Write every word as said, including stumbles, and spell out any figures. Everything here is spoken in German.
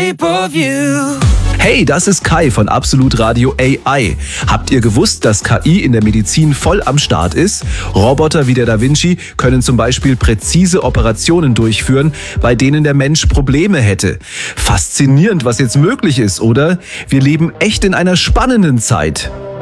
shape of you. Hey, das ist Kai von Absolut Radio A I. Habt ihr gewusst, dass K I in der Medizin voll am Start ist? Roboter wie der Da Vinci können zum Beispiel präzise Operationen durchführen, bei denen der Mensch Probleme hätte. Faszinierend, was jetzt möglich ist, oder? Wir leben echt in einer spannenden Zeit.